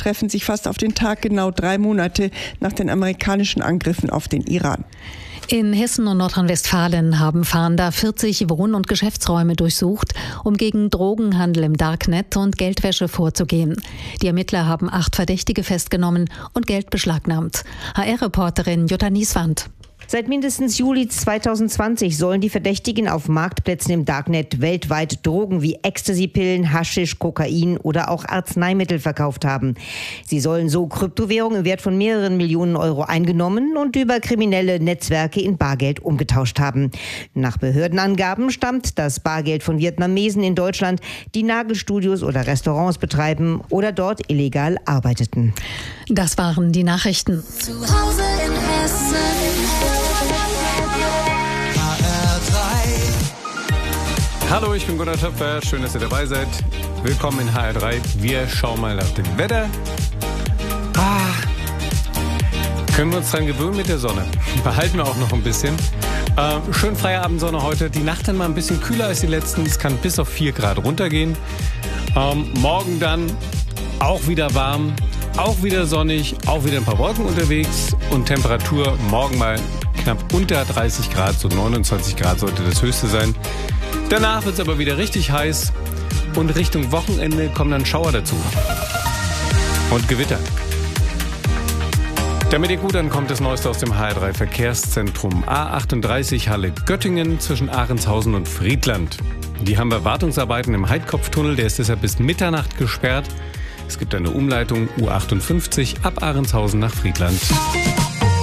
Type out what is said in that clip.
treffen sich fast auf den Tag genau 3 Monate nach den amerikanischen Angriffen auf den Iran. In Hessen und Nordrhein-Westfalen haben Fahnder 40 Wohn- und Geschäftsräume durchsucht, um gegen Drogenhandel im Darknet und Geldwäsche vorzugehen. Die Ermittler haben 8 Verdächtige festgenommen und Geld beschlagnahmt. HR-Reporterin Jutta Nieswand. Seit mindestens Juli 2020 sollen die Verdächtigen auf Marktplätzen im Darknet weltweit Drogen wie Ecstasy-Pillen, Haschisch, Kokain oder auch Arzneimittel verkauft haben. Sie sollen so Kryptowährungen im Wert von mehreren Millionen Euro eingenommen und über kriminelle Netzwerke in Bargeld umgetauscht haben. Nach Behördenangaben stammt das Bargeld von Vietnamesen in Deutschland, die Nagelstudios oder Restaurants betreiben oder dort illegal arbeiteten. Das waren die Nachrichten. Zu Hause in Hessen. Hallo, ich bin Gunnar Töpfer. Schön, dass ihr dabei seid. Willkommen in HR3. Wir schauen mal nach dem Wetter. Können wir uns dran gewöhnen mit der Sonne? Behalten wir auch noch ein bisschen. Schön freie Abendsonne heute. Die Nacht dann mal ein bisschen kühler als die letzten. Es kann bis auf 4 Grad runtergehen. Morgen dann auch wieder warm, auch wieder sonnig, auch wieder ein paar Wolken unterwegs. Und Temperatur morgen mal knapp unter 30 Grad, so 29 Grad sollte das höchste sein. Danach wird es aber wieder richtig heiß und Richtung Wochenende kommen dann Schauer dazu. Und Gewitter. Damit ihr gut ankommt, das Neueste aus dem HR3 Verkehrszentrum. A38 Halle-Göttingen zwischen Ahrentshausen und Friedland. Die haben wir Wartungsarbeiten im Heidkopftunnel, der ist deshalb bis Mitternacht gesperrt. Es gibt eine Umleitung U58 ab Ahrentshausen nach Friedland.